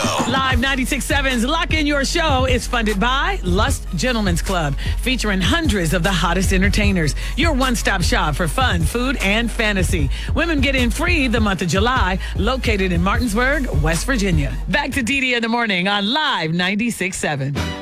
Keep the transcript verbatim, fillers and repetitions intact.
Live ninety-six point seven's Lock In Your Show is funded by Lust Gentlemen's Club, featuring hundreds of the hottest entertainers. Your one-stop shop for fun, food, and fantasy. Women get in free the month of July, located in Martinsburg, West Virginia. Back to Dee Dee in the morning on Live ninety-six point seven.